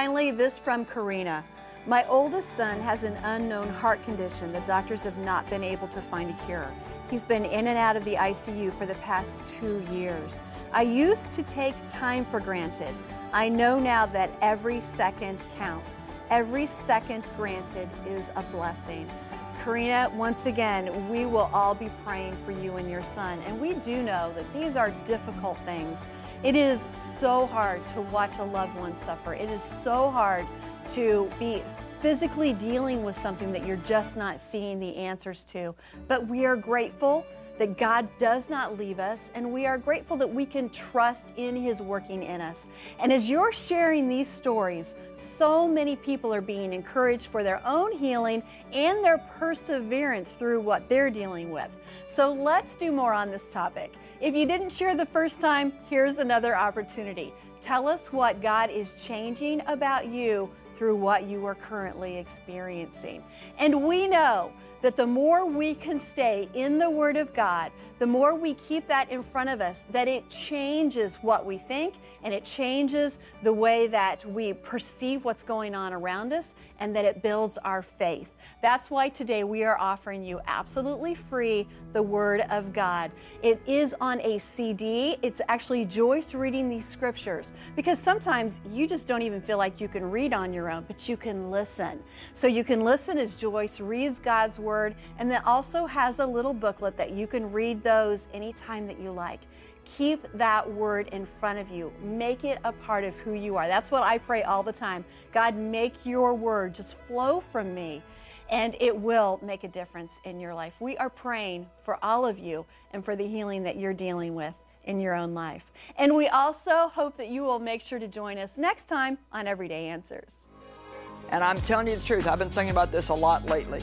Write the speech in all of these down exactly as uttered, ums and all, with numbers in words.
finally, this from Karina. My oldest son has an unknown heart condition that doctors have not been able to find a cure. He's been in and out of the I C U for the past two years. I used to take time for granted. I know now that every second counts. Every second granted is a blessing. Karina, once again, we will all be praying for you and your son. And we do know that these are difficult things. It is so hard to watch a loved one suffer. It is so hard to be physically dealing with something that you're just not seeing the answers to. But we are grateful that God does not leave us, and we are grateful that we can trust in His working in us. And as you're sharing these stories, so many people are being encouraged for their own healing and their perseverance through what they're dealing with. So let's do more on this topic. If you didn't share the first time, here's another opportunity. Tell us what God is changing about you through what you are currently experiencing. And we know that the more we can stay in the Word of God, the more we keep that in front of us, that it changes what we think and it changes the way that we perceive what's going on around us, and that it builds our faith. That's why today we are offering you absolutely free the Word of God. It is on a C D. It's actually Joyce reading these scriptures, because sometimes you just don't even feel like you can read on your own, but you can listen. So you can listen as Joyce reads God's Word, and then also has a little booklet that you can read those anytime that you like. Keep that Word in front of you. Make it a part of who you are. That's what I pray all the time. God, make your Word just flow from me, and it will make a difference in your life. We are praying for all of you and for the healing that you're dealing with in your own life. And we also hope that you will make sure to join us next time on Everyday Answers. And I'm telling you the truth, I've been thinking about this a lot lately.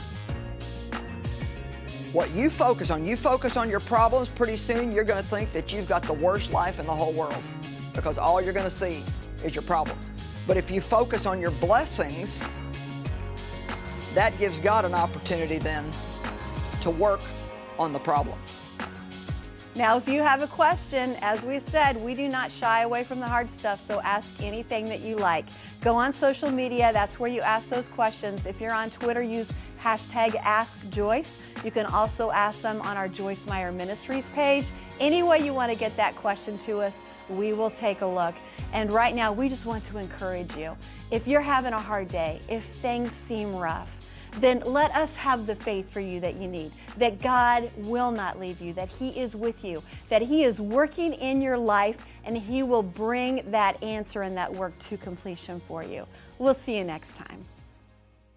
What you focus on, you focus on your problems, pretty soon you're going to think that you've got the worst life in the whole world, because all you're going to see is your problems. But if you focus on your blessings, that gives God an opportunity then to work on the problem. Now, if you have a question, as we said, we do not shy away from the hard stuff, so ask anything that you like. Go on social media, that's where you ask those questions. If you're on Twitter, use hashtag Ask Joyce. You can also ask them on our Joyce Meyer Ministries page. Any way you want to get that question to us, we will take a look. And right now, we just want to encourage you. If you're having a hard day, if things seem rough, then let us have the faith for you that you need, that God will not leave you, that He is with you, that He is working in your life, and He will bring that answer and that work to completion for you. We'll see you next time.